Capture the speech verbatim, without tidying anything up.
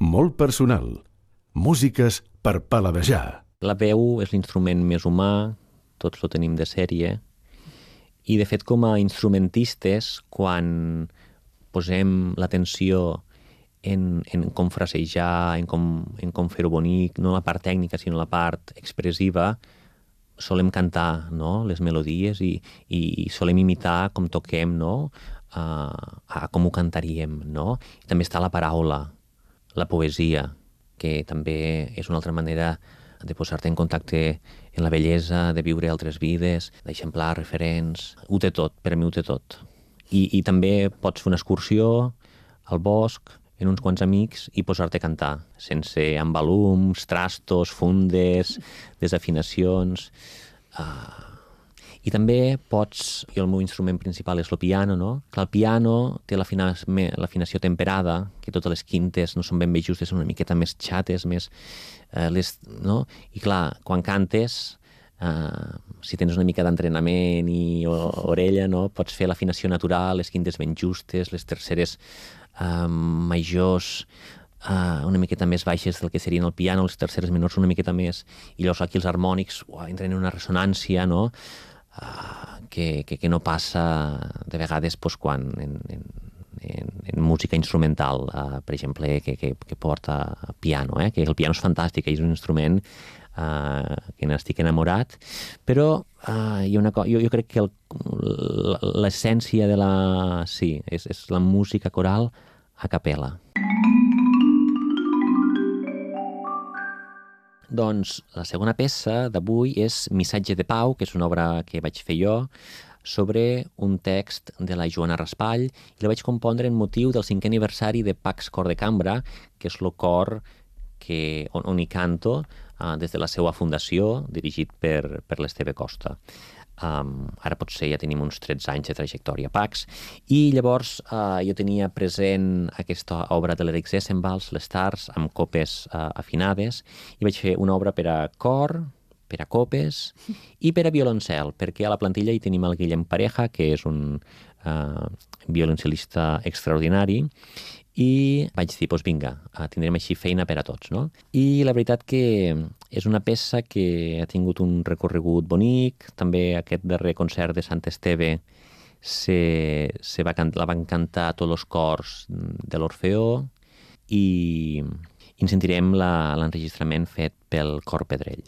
molt personal. Músiques per paladejar. La veu és l'instrument més humà, tots lo tenim de sèrie, i de fet com a instrumentistes, quan posem l'atenció en, en com frasejar, en com, en com fer-ho bonic, no la part tècnica sinó la part expressiva, solem cantar, no?, les melodies i, i solem imitar com toquem, no?, a, a com ho cantaríem, no? I també està la paraula, la poesia, que també és una altra manera de posar-te en contacte amb la bellesa, de viure altres vides, d'eixamplar referents. Ho té tot, per a mi ho té tot. I, i també pots fer una excursió al bosc en uns quants amics i posar-te a cantar, sense embalums, trastos, fundes, desafinacions. Uh, I també pots... Jo el meu instrument principal és el piano, no? Clar, el piano té l'afinació temperada, que totes les quintes no són ben bé justes, són una miqueta més xates, més... Uh, les, no? I clar, quan cantes, uh, si tens una mica d'entrenament i o, orella, no? Pots fer l'afinació natural, les quintes ben justes, les terceres uh, majors uh, una miqueta més baixes del que serien el piano, les terceres menors una miqueta més, i llavors aquí els harmònics uah, entren en una ressonància, no? Uh, que, que, que no passa de vegades pues, quan en, en, en, en música instrumental, uh, per exemple, que, que, que porta piano, eh? Que el piano és fantàstic, és un instrument uh, que n'estic enamorat, però uh, hi ha una co- jo, jo crec que el, l'essència de la... sí, és, és la música coral a capella. Doncs la segona peça d'avui és Missatge de Pau, que és una obra que vaig fer jo, sobre un text de la Joana Raspall, i la vaig compondre en motiu del cinquè aniversari de Pax Cor de Cambra, que és el cor que, on, on hi canto uh, des de la seva fundació, dirigit per, per l'Esteve Costa. Um, ara potser ja tenim uns tretze anys de trajectòria a Pax, i llavors uh, jo tenia present aquesta obra de l'Eric Zessenvals, Les Stars, amb copes uh, afinades, i vaig fer una obra per a cor, per a copes i per a violoncel, perquè a la plantilla hi tenim el Guillem Pareja, que és un uh, violoncel·lista extraordinari, i vaig dir, doncs vinga, tindrem així feina per a tots, no? I la veritat que és una peça que ha tingut un recorregut bonic, també aquest darrer concert de Sant Esteve se, se va can- la van cantar tots els cors de l'Orfeó i, i en sentirem la, l'enregistrament fet pel Cor Pedrell.